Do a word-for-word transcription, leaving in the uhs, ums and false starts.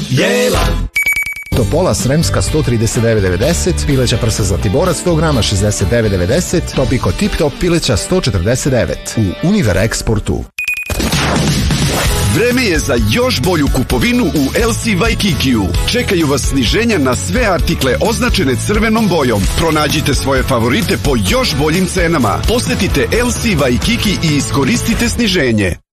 Jela. Topola Sremska sto trideset devet devedeset, pileća prsa Zlatiborac sto grama šezdeset devet devedeset, Topiko Tip Top pileća sto četrdeset devet u Univer Eksportu. Vreme je za još bolju kupovinu u el si Waikikiju. Čekaju vas sniženja na sve artikle označene crvenom bojom. Pronađite svoje favorite po još boljim cenama. Posetite el si Waikiki i iskoristite sniženje.